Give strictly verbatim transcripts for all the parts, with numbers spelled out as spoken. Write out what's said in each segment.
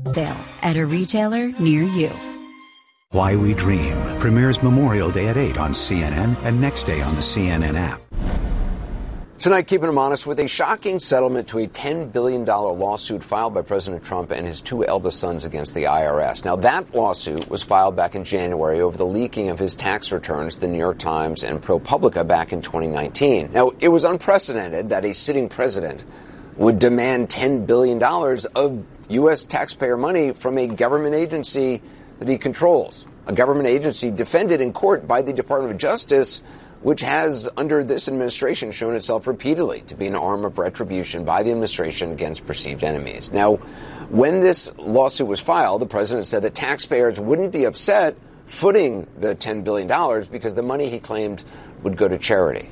Sale at a retailer near you. Why We Dream premieres Memorial Day at eight on C N N and next day on the C N N app. Tonight, keeping them honest with a shocking settlement to a ten billion dollars lawsuit filed by President Trump and his two eldest sons against the I R S. Now, that lawsuit was filed back in January over the leaking of his tax returns to the New York Times and ProPublica back in twenty nineteen. Now, it was unprecedented that a sitting president would demand ten billion dollars of U S taxpayer money from a government agency that he controls, a government agency defended in court by the Department of Justice, which has, under this administration, shown itself repeatedly to be an arm of retribution by the administration against perceived enemies. Now, when this lawsuit was filed, the president said that taxpayers wouldn't be upset footing the ten billion dollars because the money, he claimed, would go to charity.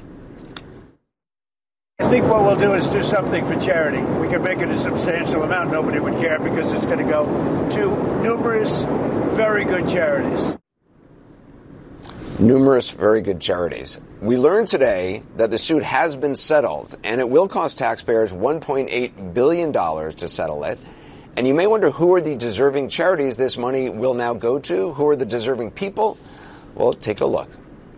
I think what we'll do is do something for charity. We can make it a substantial amount. Nobody would care because it's going to go to numerous very good charities. Numerous very good charities. We learned today that the suit has been settled, and it will cost taxpayers one point eight billion dollars to settle it. And you may wonder, who are the deserving charities this money will now go to? Who are the deserving people? Well, take a look.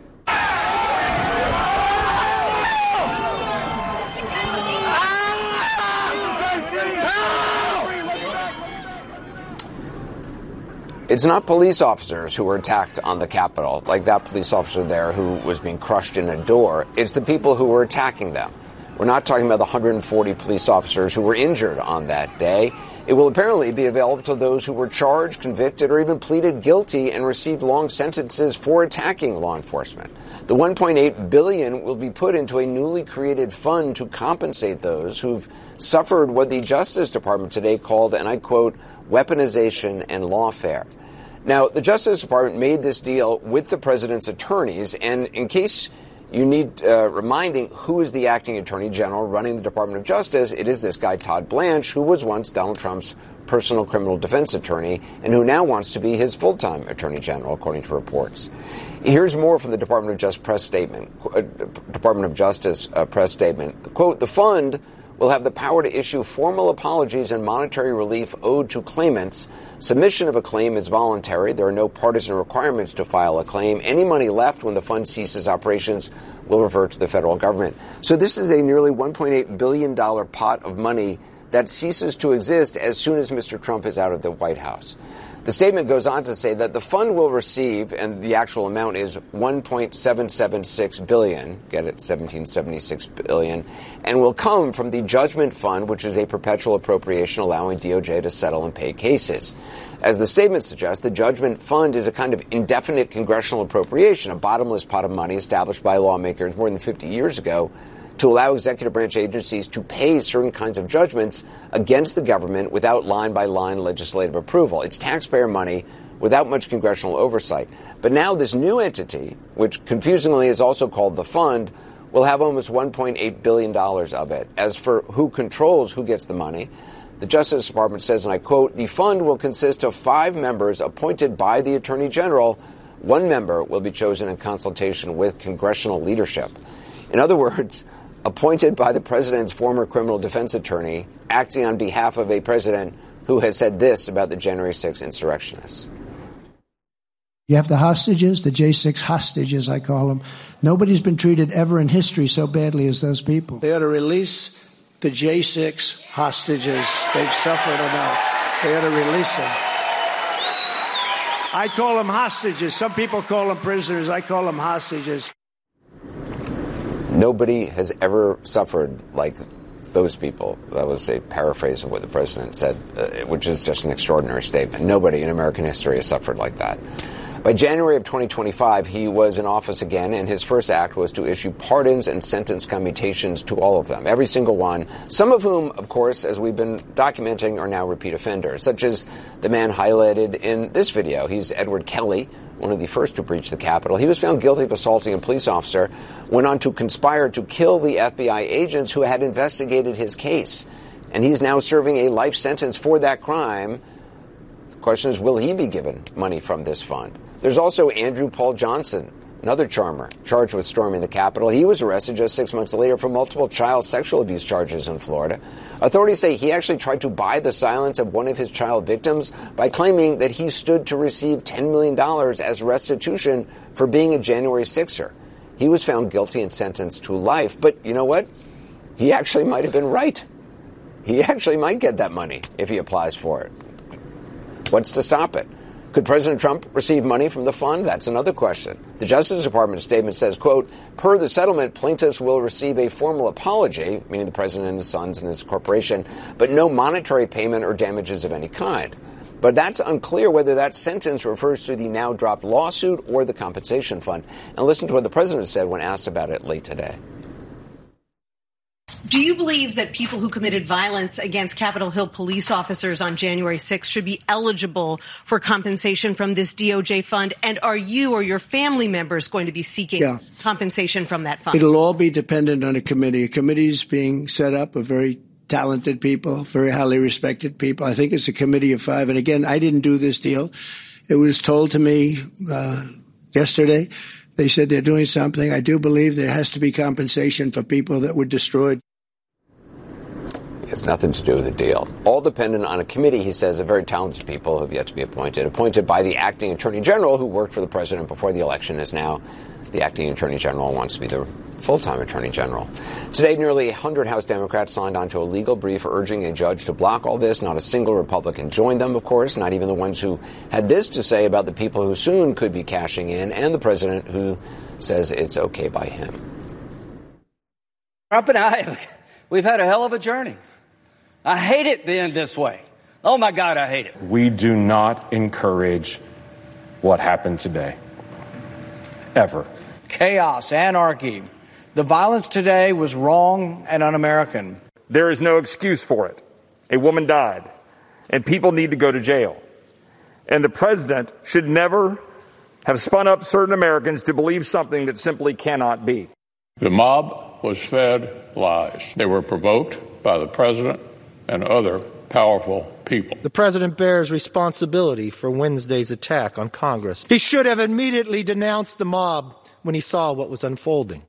It's not police officers who were attacked on the Capitol, like that police officer there who was being crushed in a door. It's the people who were attacking them. We're not talking about the one hundred forty police officers who were injured on that day. It will apparently be available to those who were charged, convicted, or even pleaded guilty and received long sentences for attacking law enforcement. The one point eight billion dollars will be put into a newly created fund to compensate those who've suffered what the Justice Department today called, and I quote, weaponization and lawfare. Now, the Justice Department made this deal with the president's attorneys, and in case you need uh, reminding who is the acting attorney general running the Department of Justice, it is this guy, Todd Blanche, who was once Donald Trump's personal criminal defense attorney and who now wants to be his full-time attorney general, according to reports. Here's more from the Department of Justice press statement. Uh, Department of Justice uh, press statement. Quote, the fund will have the power to issue formal apologies and monetary relief owed to claimants. Submission of a claim is voluntary. There are no partisan requirements to file a claim. Any money left when the fund ceases operations will revert to the federal government. So this is a nearly one point eight billion dollars pot of money that ceases to exist as soon as Mister Trump is out of the White House. The statement goes on to say that the fund will receive, and the actual amount is one point seven seven six billion dollars, get it, seventeen seventy-six billion dollars, and will come from the Judgment Fund, which is a perpetual appropriation allowing D O J to settle and pay cases. As the statement suggests, the Judgment Fund is a kind of indefinite congressional appropriation, a bottomless pot of money established by lawmakers more than fifty years ago to allow executive branch agencies to pay certain kinds of judgments against the government without line-by-line legislative approval. It's taxpayer money without much congressional oversight. But now this new entity, which confusingly is also called the fund, will have almost one point eight billion dollars of it. As for who controls who gets the money, the Justice Department says, and I quote, the fund will consist of five members appointed by the Attorney General. One member will be chosen in consultation with congressional leadership. In other words, appointed by the president's former criminal defense attorney, acting on behalf of a president who has said this about the January sixth insurrectionists. You have the hostages, the J six hostages, I call them. Nobody's been treated ever in history so badly as those people. They ought to release the J six hostages. They've suffered enough. They ought to release them. I call them hostages. Some people call them prisoners. I call them hostages. Nobody has ever suffered like those people. That was a paraphrase of what the president said, uh, which is just an extraordinary statement. Nobody in American history has suffered like that. By January of twenty twenty-five, he was in office again, and his first act was to issue pardons and sentence commutations to all of them, every single one, some of whom, of course, as we've been documenting, are now repeat offenders, such as the man highlighted in this video. He's Edward Kelly, one of the first to breach the Capitol. He was found guilty of assaulting a police officer, went on to conspire to kill the F B I agents who had investigated his case. And he's now serving a life sentence for that crime. The question is, will he be given money from this fund? There's also Andrew Paul Johnson, another charmer, charged with storming the Capitol. He was arrested just six months later for multiple child sexual abuse charges in Florida. Authorities say he actually tried to buy the silence of one of his child victims by claiming that he stood to receive ten million dollars as restitution for being a January sixer. He was found guilty and sentenced to life. But you know what? He actually might have been right. He actually might get that money if he applies for it. What's to stop it? Could President Trump receive money from the fund? That's another question. The Justice Department statement says, quote, per the settlement, plaintiffs will receive a formal apology, meaning the president and his sons and his corporation, but no monetary payment or damages of any kind. But that's unclear whether that sentence refers to the now dropped lawsuit or the compensation fund. And listen to what the president said when asked about it late today. Do you believe that people who committed violence against Capitol Hill police officers on January sixth should be eligible for compensation from this D O J fund? And are you or your family members going to be seeking yeah. compensation from that fund? It'll all be dependent on a committee. A committee is being set up of very talented people, very highly respected people. I think it's a committee of five. And again, I didn't do this deal. It was told to me uh, yesterday. They said they're doing something. I do believe there has to be compensation for people that were destroyed. It has nothing to do with the deal. All dependent on a committee, he says, of very talented people who have yet to be appointed. Appointed by the acting attorney general who worked for the president before the election, is now the acting attorney general, wants to be the full-time attorney general. Today, nearly one hundred House Democrats signed onto a legal brief urging a judge to block all this. Not a single Republican joined them, of course, not even the ones who had this to say about the people who soon could be cashing in, and the president who says it's okay by him. Trump and I, we've had a hell of a journey. I hate it being this way. Oh, my God, I hate it. We do not encourage what happened today. Ever. Chaos, anarchy. The violence today was wrong and un-American. There is no excuse for it. A woman died, and people need to go to jail. And the president should never have spun up certain Americans to believe something that simply cannot be. The mob was fed lies. They were provoked by the president and other powerful people. The president bears responsibility for Wednesday's attack on Congress. He should have immediately denounced the mob when he saw what was unfolding.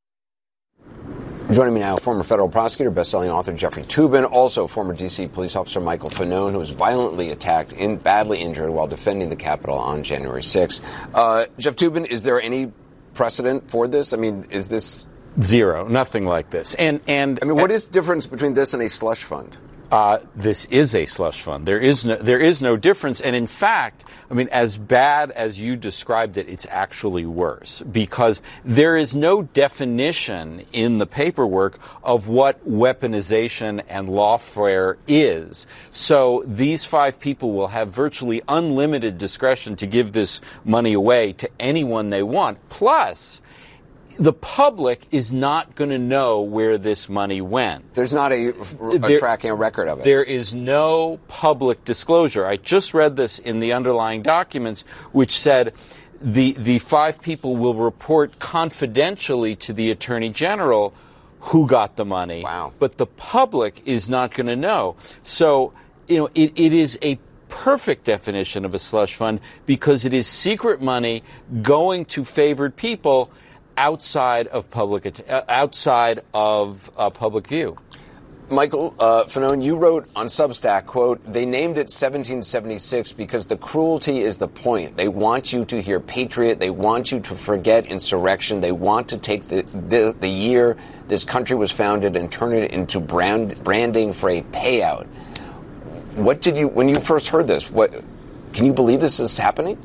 Joining me now, former federal prosecutor, best-selling author Jeffrey Toobin, also former D C police officer Michael Fanone, who was violently attacked and badly injured while defending the Capitol on January sixth. Uh, Jeff Toobin, is there any precedent for this? I mean, is this... Zero. Nothing like this. And, and I mean, what is the difference between this and a slush fund? Uh, this is a slush fund. There is no, there is no difference. And in fact, I mean, as bad as you described it, it's actually worse, because there is no definition in the paperwork of what weaponization and lawfare is. So these five people will have virtually unlimited discretion to give this money away to anyone they want. Plus, the public is not going to know where this money went. There's not a, a there, tracking a record of it. There is no public disclosure. I just read this in the underlying documents, which said the the five people will report confidentially to the Attorney General who got the money. Wow. But the public is not going to know. So, you know, it, it is a perfect definition of a slush fund, because it is secret money going to favored people outside of public, uh, outside of uh, public view. Michael uh, Fanone, you wrote on Substack, quote, they named it seventeen seventy-six because the cruelty is the point. They want you to hear patriot. They want you to forget insurrection. They want to take the, the, the year this country was founded and turn it into brand, branding for a payout. What did you, when you first heard this, what, can you believe this is happening?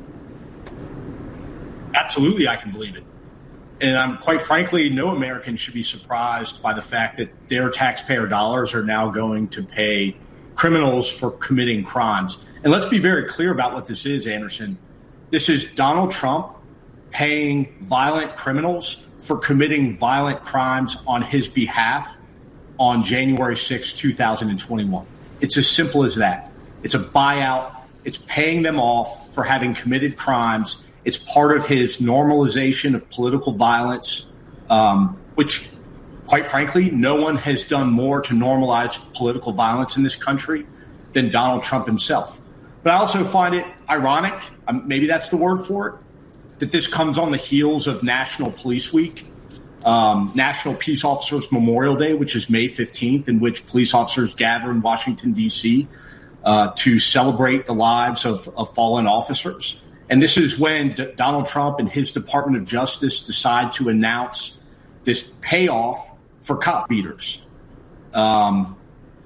Absolutely, I can believe it. And I'm quite frankly, no American should be surprised by the fact that their taxpayer dollars are now going to pay criminals for committing crimes. And let's be very clear about what this is, Anderson. This is Donald Trump paying violent criminals for committing violent crimes on his behalf on January sixth, two thousand twenty-one. It's as simple as that. It's a buyout. It's paying them off for having committed crimes. It's part of his normalization of political violence, um, which, quite frankly, no one has done more to normalize political violence in this country than Donald Trump himself. But I also find it ironic, um, maybe that's the word for it, that this comes on the heels of National Police Week, um, National Peace Officers Memorial Day, which is May fifteenth, in which police officers gather in Washington, D C uh, to celebrate the lives of, of fallen officers. And this is when D- Donald Trump and his Department of Justice decide to announce this payoff for cop beaters. Um,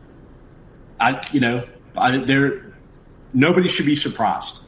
I, you know, I, there, nobody should be surprised.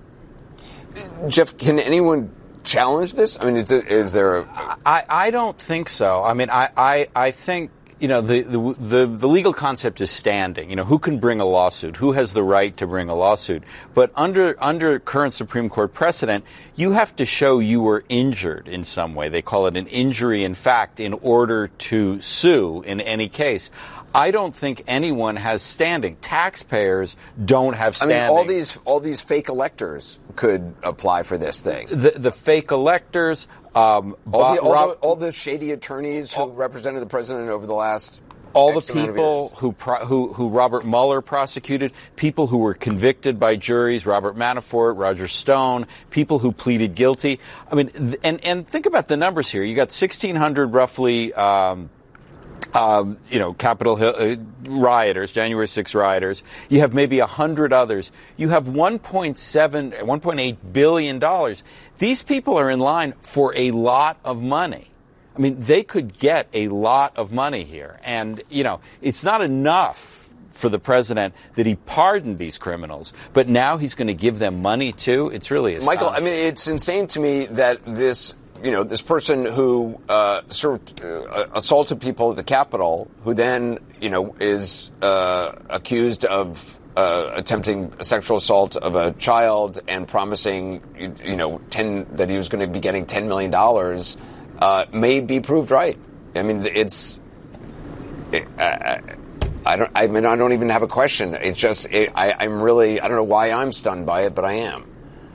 Jeff, can anyone challenge this? I mean, is, it, is there a... I, I don't think so. I mean, I, I, I think, you know, the, the, the, the legal concept is standing. You know, who can bring a lawsuit? Who has the right to bring a lawsuit? But under, under current Supreme Court precedent, you have to show you were injured in some way. They call it an injury in fact in order to sue in any case. I don't think anyone has standing. Taxpayers don't have standing. I mean, all these all these fake electors could apply for this thing. The, the fake electors, um, all, the, all, Rob, the, all the shady attorneys who all, represented the president over the last all X the people who, pro, who who Robert Mueller prosecuted, people who were convicted by juries, Robert Manafort, Roger Stone, people who pleaded guilty. I mean, th- and and think about the numbers here. You got sixteen hundred roughly. Um, Um, you know, Capitol Hill uh, rioters, January sixth rioters. You have maybe a hundred others. You have one point seven, one point eight billion dollars. These people are in line for a lot of money. I mean, they could get a lot of money here. And, you know, it's not enough for the president that he pardoned these criminals, but now he's going to give them money too. It's really astonishing. Michael, I mean, it's insane to me that this You know, this person who uh, sort of uh, assaulted people at the Capitol, who then, you know, is uh, accused of uh, attempting sexual assault of a child and promising, you, you know, ten that he was going to be getting ten million dollars, uh, may be proved right. I mean, it's. It, I, I don't. I mean, I don't even have a question. It's just. It, I, I'm really. I don't know why I'm stunned by it, but I am.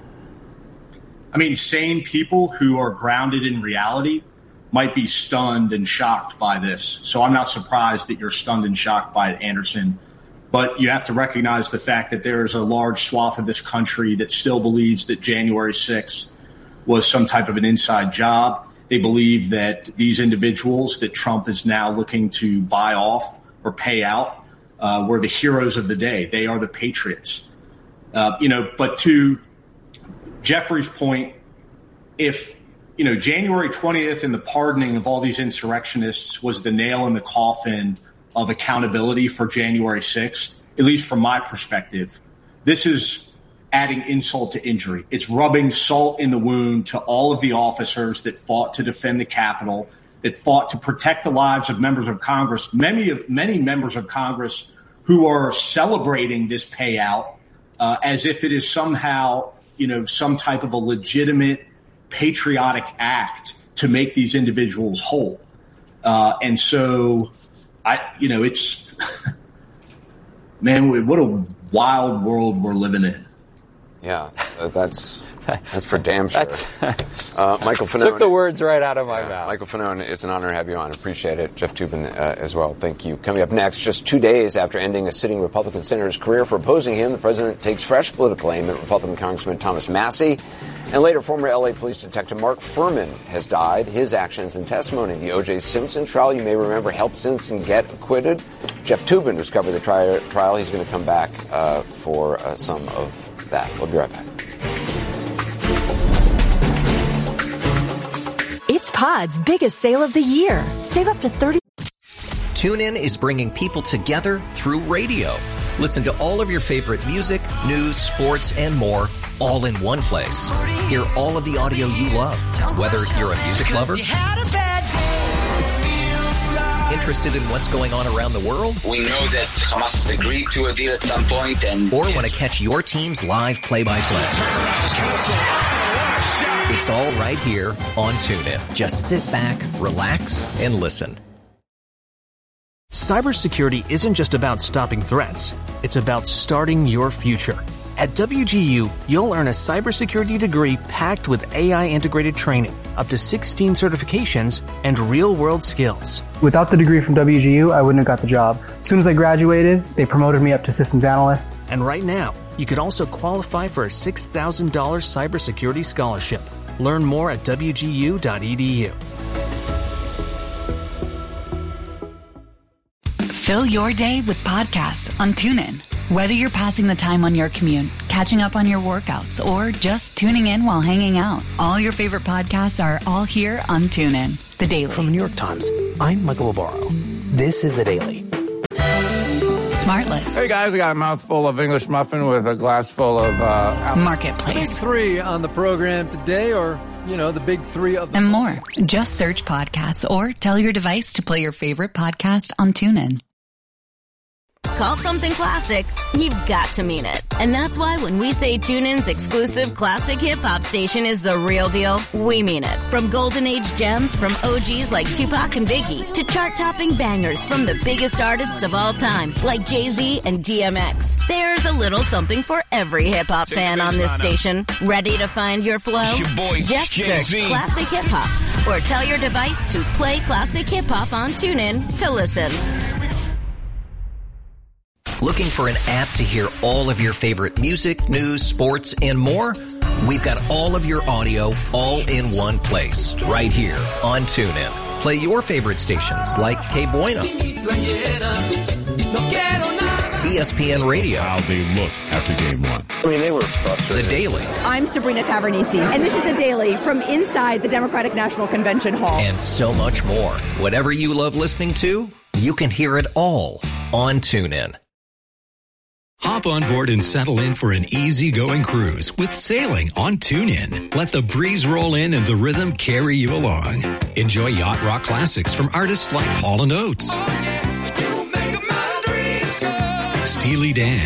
I mean, sane people who are grounded in reality might be stunned and shocked by this. So I'm not surprised that you're stunned and shocked by it, Anderson. But you have to recognize the fact that there is a large swath of this country that still believes that January sixth was some type of an inside job. They believe that these individuals that Trump is now looking to buy off or pay out uh, were the heroes of the day. They are the patriots. Uh, you know, but to Jeffrey's point, if, you know, January twentieth and the pardoning of all these insurrectionists was the nail in the coffin of accountability for January sixth, at least from my perspective, this is adding insult to injury. It's rubbing salt in the wound to all of the officers that fought to defend the Capitol, that fought to protect the lives of members of Congress, many of many members of Congress who are celebrating this payout uh, as if it is somehow, you know, some type of a legitimate patriotic act to make these individuals whole. Uh, and so, I, you know, it's, man, what a wild world we're living in. Yeah, that's that's for damn sure. Uh, Michael Fanone. Took the words right out of my yeah, mouth. Michael Fanone, it's an honor to have you on. Appreciate it. Jeff Toobin uh, as well. Thank you. Coming up next, just two days after ending a sitting Republican senator's career for opposing him, the president takes fresh political aim at Republican Congressman Thomas Massie. And later, former L A police detective Mark Furman has died. His actions and testimony in the O J. Simpson trial, you may remember, helped Simpson get acquitted. Jeff Toobin, who's covered the tri- trial, he's going to come back uh, for uh, some of that. We'll be right back. It's Pod's biggest sale of the year. Save up to thirty. TuneIn is bringing people together through radio. Listen to all of your favorite music, news, sports, and more, all in one place. Hear all of the audio you love, whether you're a music lover, interested in what's going on around the world. We know that Hamas has agreed to a deal at some point, and or want to catch your team's live play-by-play. It's all right here on TuneIn. Just sit back, relax, and listen. Cybersecurity isn't just about stopping threats. It's about starting your future. At W G U, you'll earn a cybersecurity degree packed with A I-integrated training, up to sixteen certifications, and real-world skills. Without the degree from W G U, I wouldn't have got the job. As soon as I graduated, they promoted me up to systems analyst. And right now, you could also qualify for a six thousand dollars cybersecurity scholarship. Learn more at w g u dot e d u. Fill your day with podcasts on TuneIn. Whether you're passing the time on your commute, catching up on your workouts, or just tuning in while hanging out, all your favorite podcasts are all here on TuneIn. The Daily. From the New York Times, I'm Michael Barbaro. This is The Daily. Smartless. Hey guys, I got a mouthful of English muffin with a glass full of uh, Marketplace. The big three on the program today, or, you know, the big three of the... And more. Just search podcasts or tell your device to play your favorite podcast on TuneIn. Call something classic, you've got to mean it. And that's why when we say TuneIn's exclusive classic hip-hop station is the real deal, we mean it. From golden age gems from O Gs like Tupac and Biggie to chart-topping bangers from the biggest artists of all time like Jay-Z and D M X. There's a little something for every hip-hop fan on this station. Ready to find your flow? Your boy, Just Jay-Z. search classic hip-hop or tell your device to play classic hip-hop on TuneIn to listen. Looking for an app to hear all of your favorite music, news, sports, and more? We've got all of your audio all in one place, right here on TuneIn. Play your favorite stations like K Bueno, E S P N Radio. How they looked after game one. I mean, they were frustrated. The Daily. I'm Sabrina Tavernisi, and this is The Daily from inside the Democratic National Convention Hall. And so much more. Whatever you love listening to, you can hear it all on TuneIn. Hop on board and settle in for an easy-going cruise with sailing on TuneIn. Let the breeze roll in and the rhythm carry you along. Enjoy yacht rock classics from artists like Hall and Oates, Steely Dan,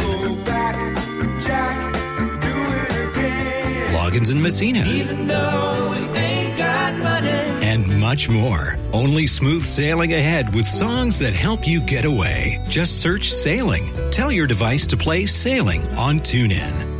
Loggins and Messina, and much more. Only smooth sailing ahead with songs that help you get away. Just search Sailing. Tell your device to play Sailing on TuneIn.